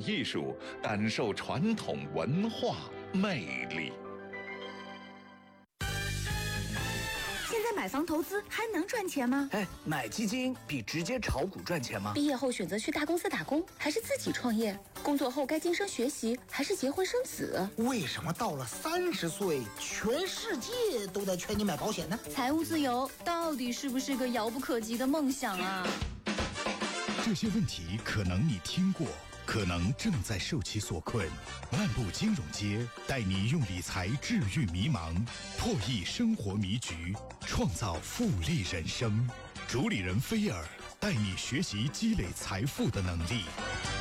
艺术，感受传统文化魅力。 现在买房投资还能赚钱吗？ 买基金比直接炒股赚钱吗？ 毕业后选择去大公司打工，还是自己创业？工作后该晋升学习，还是结婚生子？ 为什么到了30岁，全世界都在劝你买保险呢？ 财务自由到底是不是个遥不可及的梦想啊？ 这些问题可能你听过，可能正在受其所困。漫步金融街，带你用理财治愈迷茫，破译生活迷局，创造复利人生。主理人菲尔带你学习积累财富的能力。